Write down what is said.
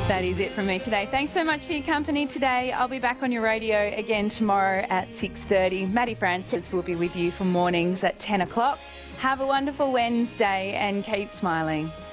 That is it from me today. Thanks so much for your company today. I'll be back on your radio again tomorrow at 6:30. Maddie Francis will be with you for mornings at 10 o'clock. Have a wonderful Wednesday and keep smiling.